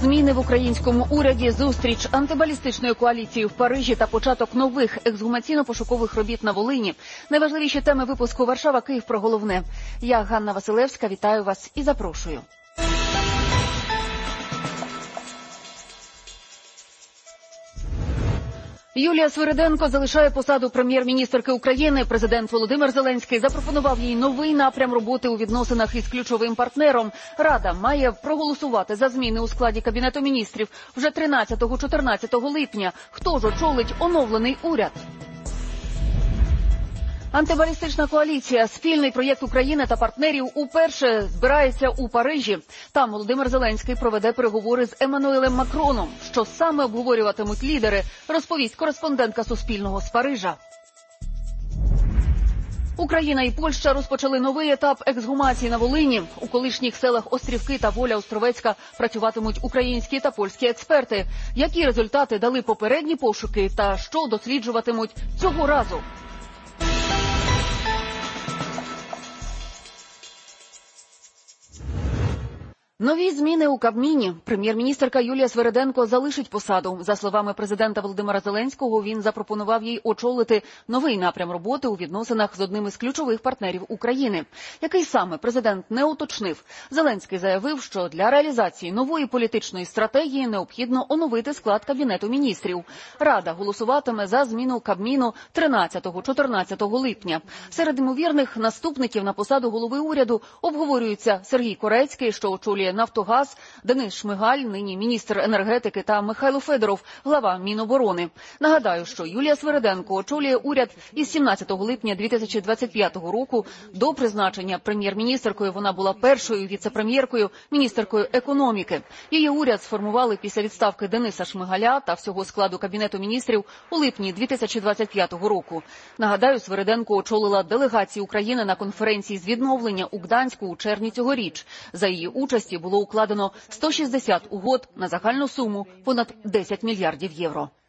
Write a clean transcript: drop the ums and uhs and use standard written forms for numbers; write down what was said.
Зміни в українському уряді, зустріч антибалістичної коаліції в Парижі та початок нових ексгумаційно-пошукових робіт на Волині. Найважливіші теми випуску «Варшава. Київ. Про головне». Я, Ганна Василевська, вітаю вас і запрошую. Юлія Свириденко залишає посаду прем'єр-міністерки України. Президент Володимир Зеленський запропонував їй новий напрям роботи у відносинах із ключовим партнером. Рада має проголосувати за зміни у складі Кабінету міністрів вже 13-14 липня. Хто ж очолить оновлений уряд? Антибалістична коаліція, спільний проєкт України та партнерів, уперше збирається у Парижі. Там Володимир Зеленський проведе переговори з Еммануелем Макроном. Що саме обговорюватимуть лідери, розповість кореспондентка Суспільного з Парижа. Україна і Польща розпочали новий етап ексгумації на Волині. У колишніх селах Острівки та Воля Островецька працюватимуть українські та польські експерти. Які результати дали попередні пошуки та що досліджуватимуть цього разу? Нові зміни у Кабміні. Прем'єр-міністерка Юлія Свириденко залишить посаду. За словами президента Володимира Зеленського, він запропонував їй очолити новий напрям роботи у відносинах з одним із ключових партнерів України. Який саме, президент не уточнив. Зеленський заявив, що для реалізації нової політичної стратегії необхідно оновити склад Кабінету міністрів. Рада голосуватиме за зміну Кабміну 13-14 липня. Серед ймовірних наступників на посаду голови уряду обговорюються Сергій Корецький, що очолює Нафтогаз, Денис Шмигаль, нині міністр енергетики, та Михайло Федоров, глава Міноборони. Нагадаю, що Юлія Свириденко очолює уряд із 17 липня 2025 року. До призначення прем'єр-міністеркою вона була першою віце-прем'єркою, міністеркою економіки. Її уряд сформували після відставки Дениса Шмигаля та всього складу Кабінету міністрів у липні 2025 року. Нагадаю, Свириденко очолила делегацію України на конференції з відновлення у Гданську у червні цьогоріч. За її участі було укладено 160 угод на загальну суму понад 10 мільярдів євро.